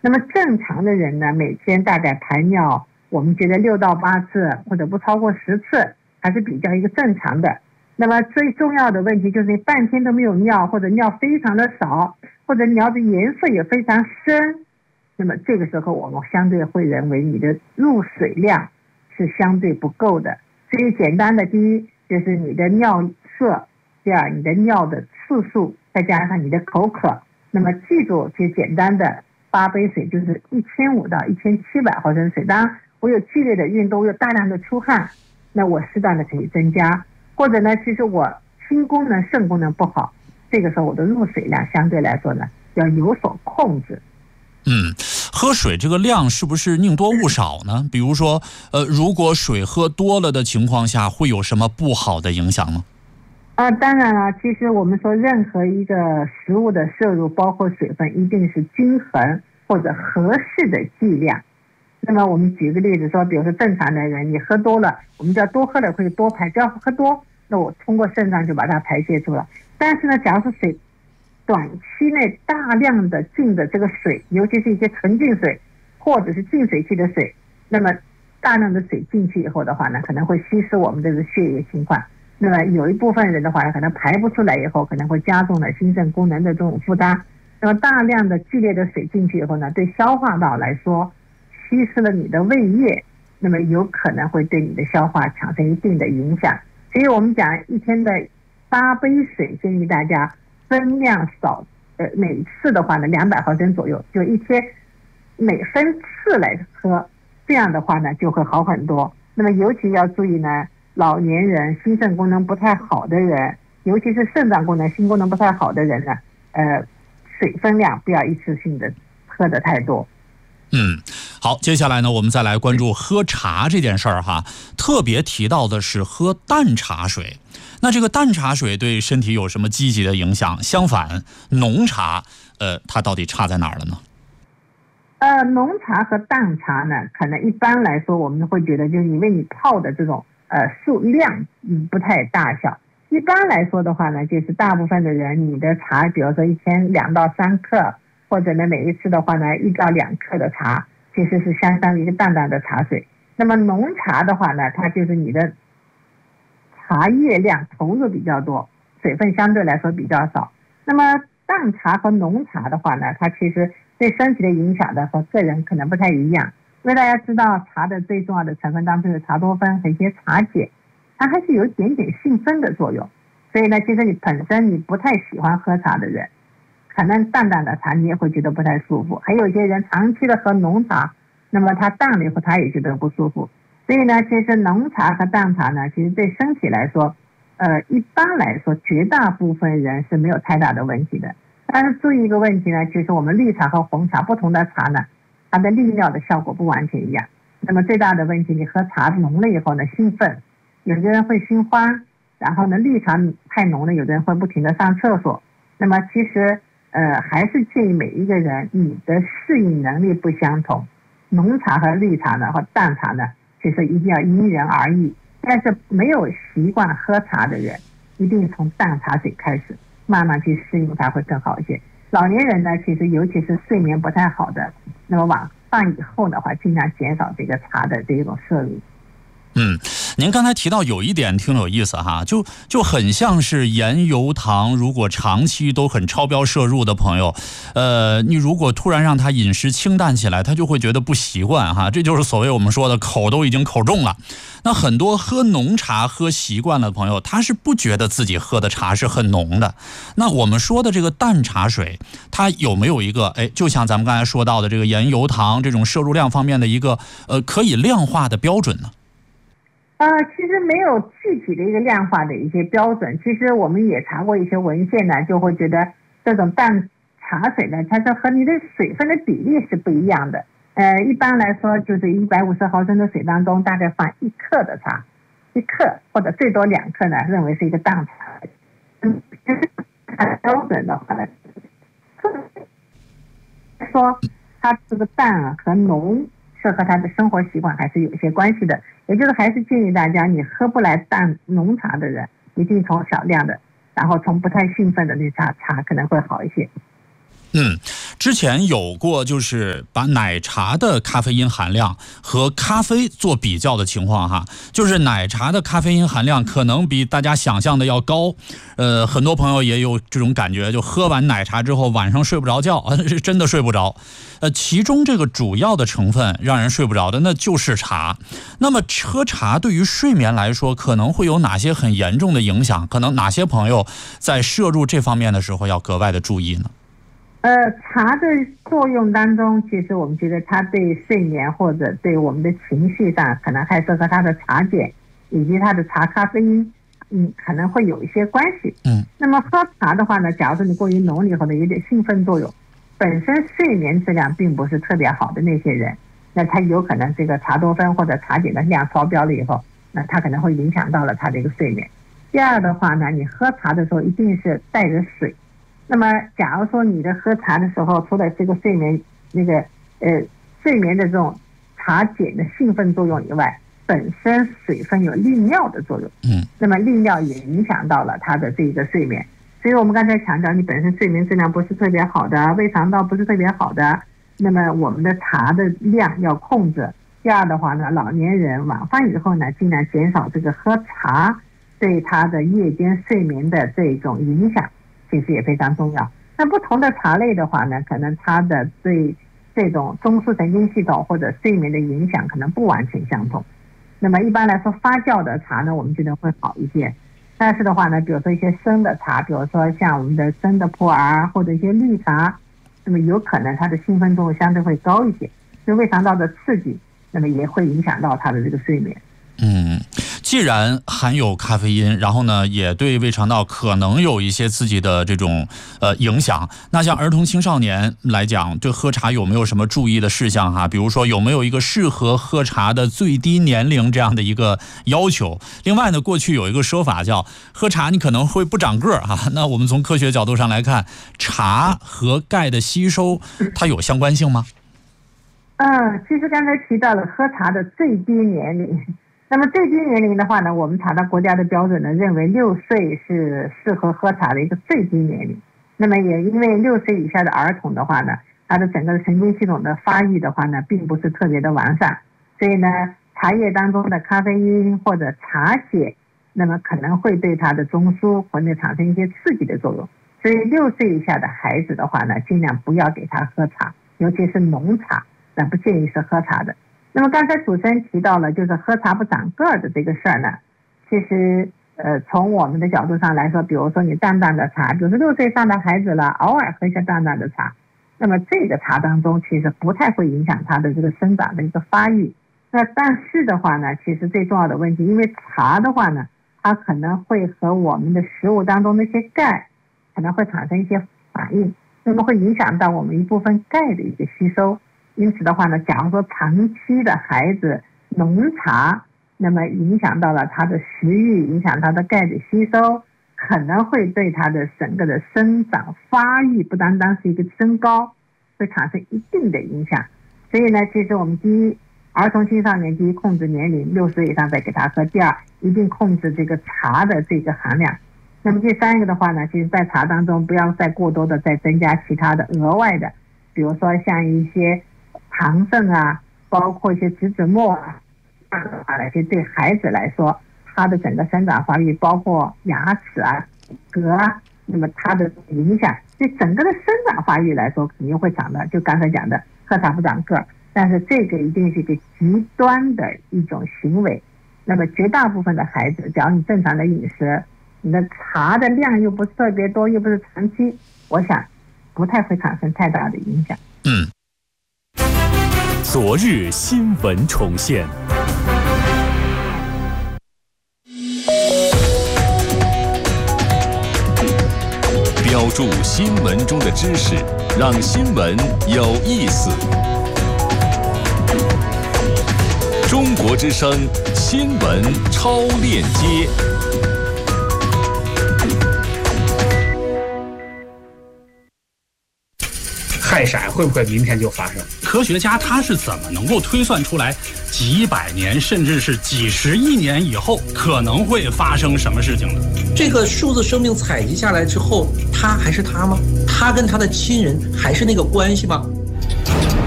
那么正常的人呢，每天大概排尿，我们觉得6到8次或者不超过10次，还是比较一个正常的。那么最重要的问题就是你半天都没有尿，或者尿非常的少，或者尿的颜色也非常深，那么这个时候我们相对会认为你的入水量是相对不够的。所以简单的，第一就是你的尿色，第二你的尿的次数，再加上你的口渴。那么记住，其实简单的8杯水就是1500到1700毫升水。当然我有剧烈的运动，我有大量的出汗，那我适当的可以增加。或者呢，其实我心功能肾功能不好，这个时候我的入水量相对来说呢要有所控制。 喝水这个量是不是宁多勿少呢？比如说如果水喝多了的情况下，会有什么不好的影响吗？ 当然了，其实我们说任何一个食物的摄入，包括水分，一定是均衡或者合适的剂量。那么我们举个例子说，比如说正常的人，你喝多了，我们叫多喝了会多排，只要喝多，那我通过肾脏就把它排泄出来。但是呢，假如是水短期内大量的进的这个水，尤其是一些纯净水或者是净水器的水，那么大量的水进去以后的话呢，可能会稀释我们这个血液情况。那么有一部分人的话呢，可能排不出来以后，可能会加重了心肾功能的这种负担。那么大量的剧烈的水进去以后呢，对消化道来说，稀释了你的胃液，那么有可能会对你的消化产生一定的影响。所以我们讲一天的8杯水，建议大家分量少，每次的话呢200毫升左右，就一天每分次来喝，这样的话呢就会好很多。那么尤其要注意呢，老年人、心肾功能不太好的人，尤其是肾脏功能、心功能不太好的人呢，水分量不要一次性的喝得太多。 好，接下来呢，我们再来关注喝茶这件事儿哈。特别提到的是喝淡茶水，那这个淡茶水对身体有什么积极的影响？相反，浓茶，它到底差在哪儿了呢？ 浓茶和淡茶呢，可能一般来说我们会觉得，就是因为你泡的这种数量不太大小。一般来说的话呢，就是大部分的人，你的茶，比如说一天2到3克。或者呢，每一次的话呢，1到2克的茶，其实是相当于一个淡淡的茶水。那么浓茶的话呢，它就是你的茶叶量投入比较多，水分相对来说比较少。那么淡茶和浓茶的话呢，它其实对身体的影响的和个人可能不太一样。因为大家知道茶的最重要的成分当中有茶多酚和一些茶碱，它还是有一点点性分的作用。所以呢，其实你本身你不太喜欢喝茶的人，可能淡淡的茶你也会觉得不太舒服。还有一些人长期的喝浓茶，那么他淡了以后他也觉得不舒服。所以呢，其实浓茶和淡茶呢，其实对身体来说，一般来说绝大部分人是没有太大的问题的。但是注意一个问题呢，就是我们绿茶和红茶不同的茶呢，它的利尿的效果不完全一样。那么最大的问题，你喝茶浓了以后呢，兴奋，有的人会心慌，然后呢绿茶太浓了，有的人会不停的上厕所。那么其实还是建议每一个人，你的适应能力不相同，浓茶和绿茶呢和淡茶呢，其实一定要因人而异。但是没有习惯喝茶的人，一定从淡茶水开始，慢慢去适应它会更好一些。老年人呢，其实尤其是睡眠不太好的，那么晚饭以后的话，尽量减少这个茶的这种摄入。 您刚才提到有一点挺有意思哈，就很像是盐油糖，如果长期都很超标摄入的朋友，你如果突然让他饮食清淡起来，他就会觉得不习惯哈，这就是所谓我们说的口都已经口重了。那很多喝浓茶喝习惯了的朋友，他是不觉得自己喝的茶是很浓的。那我们说的这个淡茶水，它有没有一个就像咱们刚才说到的这个盐油糖这种摄入量方面的一个可以量化的标准呢？ 其实没有具体的一个量化的一些标准。其实我们也查过一些文献呢，就会觉得这种淡茶水呢，它是和你的水分的比例是不一样的。一般来说，就是150毫升的水当中，大概放1克的茶，1克或者最多2克呢，认为是一个淡茶。看标准的话呢，说它这个淡和浓是和他的生活习惯还是有一些关系的。也就是还是建议大家，你喝不来淡浓茶的人，一定从少量的，然后从不太兴奋的绿茶可能会好一些。 之前有过就是把奶茶的咖啡因含量和咖啡做比较的情况哈，就是奶茶的咖啡因含量可能比大家想象的要高，很多朋友也有这种感觉，就喝完奶茶之后晚上睡不着觉，是真的睡不着。其中这个主要的成分让人睡不着的那就是茶。那么喝茶对于睡眠来说可能会有哪些很严重的影响？可能哪些朋友在摄入这方面的时候要格外的注意呢？ 茶的作用当中，其实我们觉得它对睡眠或者对我们的情绪上，可能还是和它的茶碱以及它的茶咖啡因，可能会有一些关系。那么喝茶的话呢，假如说你过于浓烈或者有点兴奋作用，本身睡眠质量并不是特别好的那些人，那他有可能这个茶多酚或者茶碱的量超标了以后，那他可能会影响到了他的一个睡眠。第二的话呢，你喝茶的时候一定是带着水。那么假如说你的喝茶的时候，除了这个睡眠睡眠的这种茶碱的兴奋作用以外，本身水分有利尿的作用，那么利尿也影响到了他的这个睡眠。所以我们刚才强调，你本身睡眠质量不是特别好的，胃肠道不是特别好的，那么我们的茶的量要控制。第二的话呢，老年人晚饭以后呢，尽量减少这个喝茶对他的夜间睡眠的这种影响，其实也非常重要。那不同的茶类的话呢，可能它的对这种中枢神经系统或者睡眠的影响可能不完全相同。那么一般来说，发酵的茶呢，我们觉得会好一些。但是的话呢，比如说一些生的茶，比如说像我们的生的普洱或者一些绿茶，那么有可能它的兴奋作用相对会高一些，对胃肠道的刺激，那么也会影响到它的这个睡眠。 既然含有咖啡因，然后呢也对胃肠道可能有一些刺激的这种影响，那像儿童青少年来讲，对喝茶有没有什么注意的事项哈？比如说有没有一个适合喝茶的最低年龄这样的一个要求？另外呢，过去有一个说法叫喝茶你可能会不长个儿哈，那我们从科学角度上来看，茶和钙的吸收它有相关性吗？ 其实刚才提到了喝茶的最低年龄。那么最低年龄的话呢，我们查到国家的标准呢，认为6岁是适合喝茶的一个最低年龄。那么也因为6岁以下的儿童的话呢，他的整个神经系统的发育的话呢，并不是特别的完善，所以呢，茶叶当中的咖啡因或者茶碱，那么可能会对他的中枢或者产生一些刺激的作用。所以6岁以下的孩子的话呢，尽量不要给他喝茶，尤其是浓茶，那不建议是喝茶的。那么刚才主持人提到了，就是喝茶不长个儿的这个事儿呢，其实从我们的角度上来说，比如说你淡淡的茶，比如说6岁上的孩子了，偶尔喝一下淡淡的茶，那么这个茶当中其实不太会影响他的这个生长的一个发育。那但是的话呢，其实最重要的问题，因为茶的话呢，它可能会和我们的食物当中的一些钙可能会产生一些反应，那么会影响到我们一部分钙的一个吸收。因此的话呢，假如说长期的孩子浓茶，那么影响到了他的食欲，影响他的钙的吸收，可能会对他的整个的生长发育，不单单是一个升高，会产生一定的影响。所以呢，其实我们第一，儿童青少年第一控制年龄，6岁以上再给他喝；第二，一定控制这个茶的这个含量。那么第三个的话呢，其实在茶当中不要再过多的再增加其他的额外的，比如说像一些糖分啊，包括一些植脂末啊，其实对孩子来说，他的整个生长发育，包括牙齿啊、骨骼啊，那么它的影响，对整个的生长发育来说，肯定会长的，就刚才讲的喝茶不长个儿。但是这个一定是一个极端的一种行为。那么绝大部分的孩子，只要你正常的饮食，你的茶的量又不是特别多，又不是长期，我想不太会产生太大的影响。 昨日新闻重现，标注新闻中的知识，让新闻有意思。中国之声新闻超链接。 氦闪会不会明天就发生？ 科学家他是怎么能够推算出来几百年甚至是几十亿年以后可能会发生什么事情的？ 这个数字生命采集下来之后，它还是它吗？它他跟他的亲人还是那个关系吗？